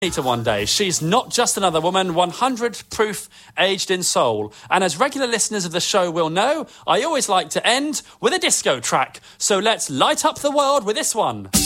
Meet her one day. She's not just another woman, 100 proof aged in soul. And as regular listeners of the show will know, I always like to end with a disco track. So let's light up the world with this one.